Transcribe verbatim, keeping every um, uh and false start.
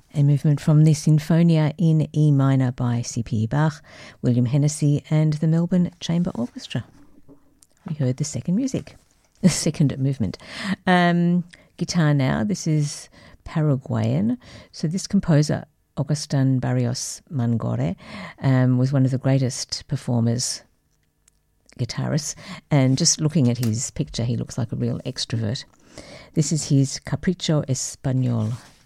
A movement from the Sinfonia in E minor by C P E Bach, William Hennessy and the Melbourne Chamber Orchestra. We heard the second music, the second movement. Um, guitar now, this is Paraguayan. So this composer, Agustin Barrios Mangore, um, was one of the greatest performers, guitarists, and just looking at his picture, he looks like a real extrovert. This is his Capricho Español.